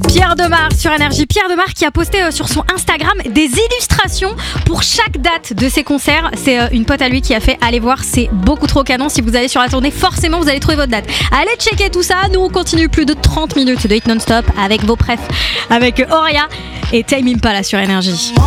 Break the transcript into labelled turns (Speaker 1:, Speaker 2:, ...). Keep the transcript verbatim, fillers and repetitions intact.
Speaker 1: Pierre Demar sur Énergie. Pierre Demar qui a posté euh, sur son Instagram des illustrations pour chaque date de ses concerts. C'est euh, une pote à lui qui a fait. Allez voir, c'est beaucoup trop canon. Si vous allez sur la tournée, forcément vous allez trouver votre date. Allez checker tout ça. Nous on continue plus de trente minutes de hit non-stop avec vos prefs, avec Auria et Time Impala sur Énergie.